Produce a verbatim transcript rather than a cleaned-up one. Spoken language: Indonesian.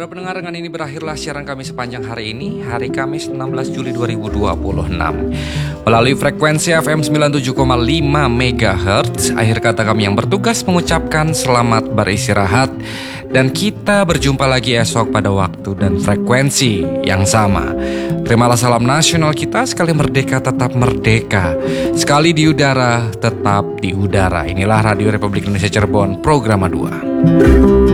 Para pendengar, dengan ini berakhirlah siaran kami sepanjang hari ini, hari Kamis enam belas Juli dua ribu dua puluh enam. Melalui frekuensi F M sembilan puluh tujuh koma lima megahertz, akhir kata kami yang bertugas mengucapkan selamat beristirahat. Dan kita berjumpa lagi esok pada waktu dan frekuensi yang sama. Terimalah salam nasional kita, sekali merdeka tetap merdeka, sekali di udara tetap di udara. Inilah Radio Republik Indonesia Cirebon, Programa dua.